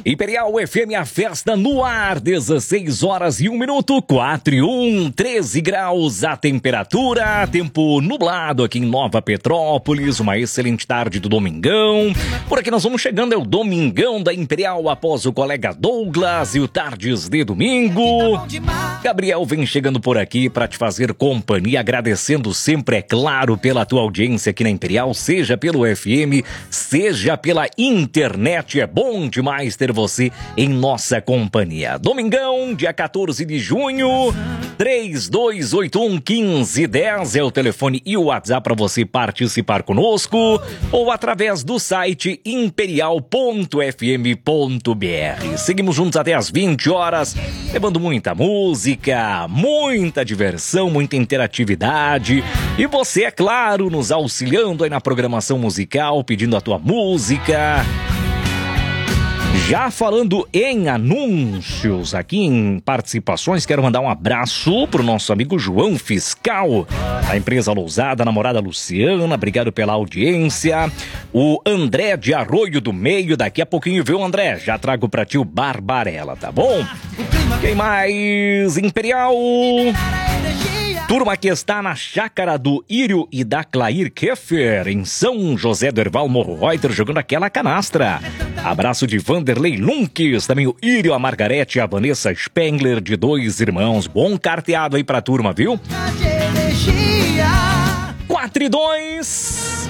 Imperial FM, a festa no ar, 16 horas e 1 minuto, 4 e 1, 13 graus a temperatura, tempo nublado aqui em Nova Petrópolis, uma excelente tarde do domingão. Por aqui nós vamos chegando, é o domingão da Imperial após o colega Douglas e o Tardes de Domingo. Gabriel vem chegando por aqui para te fazer companhia, agradecendo sempre, é claro, pela tua audiência aqui na Imperial, seja pelo FM, seja pela internet, é bom demais ter você em nossa companhia. Domingão, dia 14 de junho, 3281-1510 é o telefone e o WhatsApp para você participar conosco ou através do site imperial.fm.br. Seguimos juntos até as 20 horas, levando muita música, muita diversão, muita interatividade e você, é claro, nos auxiliando aí na programação musical, pedindo a tua música. Já falando em anúncios, aqui em participações, quero mandar um abraço pro nosso amigo João Fiscal, da empresa Lousada, namorada Luciana, obrigado pela audiência. O André de Arroio do Meio, daqui a pouquinho, viu, André? Já trago pra ti o Barbarella, tá bom? Quem mais? Imperial... Turma que está na chácara do Írio e da Clair Keffer, em São José do Herval Morro Reuter, jogando aquela canastra. Abraço de Vanderlei Lunques, também o Írio, a Margarete e a Vanessa Spengler, de Dois Irmãos. Bom carteado aí pra turma, viu? 4 e 2...